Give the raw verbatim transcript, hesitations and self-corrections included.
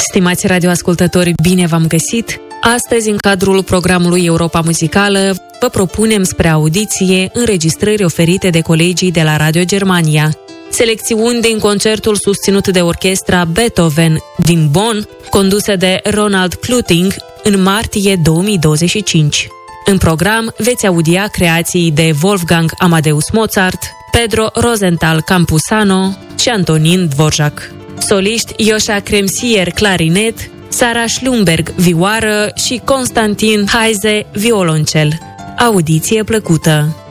Stimați radioascultători, bine v-am găsit! Astăzi, în cadrul programului Europa Muzicală, vă propunem spre audiție înregistrări oferite de colegii de la Radio Germania. Selecțiuni din concertul susținut de orchestra Beethoven din Bonn, condusă de Ronald Kluting, în martie două mii douăzeci și cinci. În program veți audia creații de Wolfgang Amadeus Mozart, Pedro Rosenthal Campuzano și Antonin Dvorak. Soliști Joșa Kremsier clarinet, Sara Schlumberg vioară și Constantin Heise violoncel. Audiție plăcută!